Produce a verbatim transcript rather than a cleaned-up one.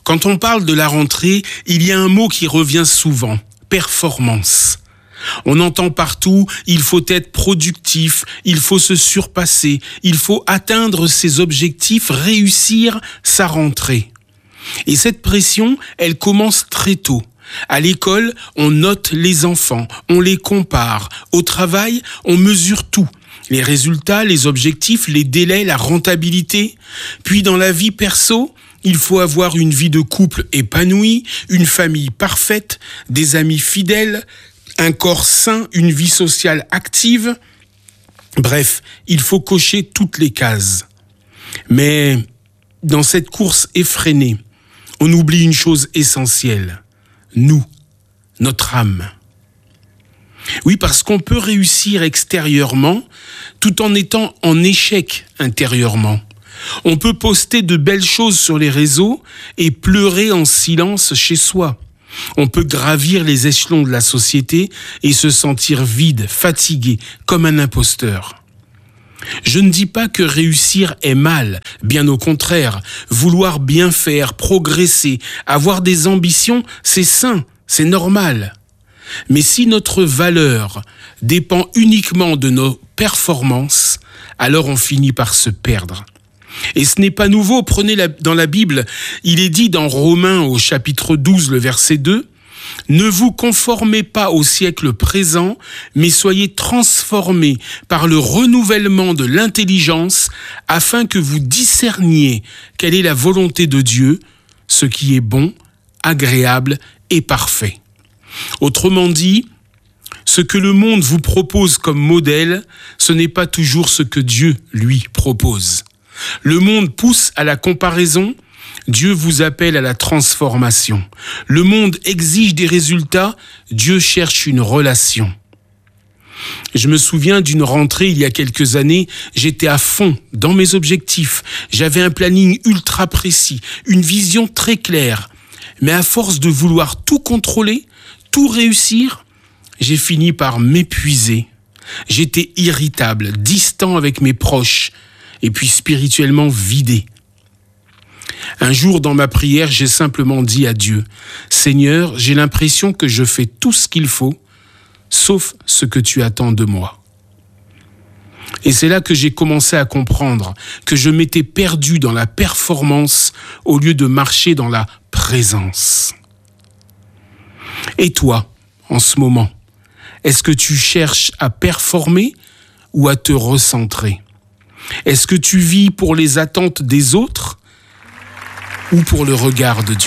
Quand on parle de la rentrée, il y a un mot qui revient souvent, performance. On entend partout, il faut être productif, il faut se surpasser, il faut atteindre ses objectifs, réussir sa rentrée. Et cette pression, elle commence très tôt. À l'école, on note les enfants, on les compare. Au travail, on mesure tout. Les résultats, les objectifs, les délais, la rentabilité. Puis dans la vie perso, il faut avoir une vie de couple épanouie, une famille parfaite, des amis fidèles, un corps sain, une vie sociale active. Bref, il faut cocher toutes les cases. Mais dans cette course effrénée, on oublie une chose essentielle. Nous, notre âme. Oui, parce qu'on peut réussir extérieurement tout en étant en échec intérieurement. On peut poster de belles choses sur les réseaux et pleurer en silence chez soi. On peut gravir les échelons de la société et se sentir vide, fatigué, comme un imposteur. Je ne dis pas que réussir est mal, bien au contraire. Vouloir bien faire, progresser, avoir des ambitions, c'est sain, c'est normal. Mais si notre valeur dépend uniquement de nos performances, alors on finit par se perdre. Et ce n'est pas nouveau, prenez la, dans la Bible, il est dit dans Romains au chapitre douze, le verset deux, « Ne vous conformez pas au siècle présent, mais soyez transformés par le renouvellement de l'intelligence, afin que vous discerniez quelle est la volonté de Dieu, ce qui est bon, agréable et parfait. » Autrement dit, ce que le monde vous propose comme modèle, ce n'est pas toujours ce que Dieu lui propose. Le monde pousse à la comparaison, Dieu vous appelle à la transformation. Le monde exige des résultats, Dieu cherche une relation. Je me souviens d'une rentrée il y a quelques années, j'étais à fond dans mes objectifs. J'avais un planning ultra précis, une vision très claire. Mais à force de vouloir tout contrôler, tout réussir, j'ai fini par m'épuiser. J'étais irritable, distant avec mes proches, et puis spirituellement vidé. Un jour, dans ma prière, j'ai simplement dit à Dieu, « Seigneur, j'ai l'impression que je fais tout ce qu'il faut, sauf ce que tu attends de moi. » Et c'est là que j'ai commencé à comprendre que je m'étais perdu dans la performance au lieu de marcher dans la présence. Et toi, en ce moment, est-ce que tu cherches à performer ou à te recentrer ? Est-ce que tu vis pour les attentes des autres ou pour le regard de Dieu ?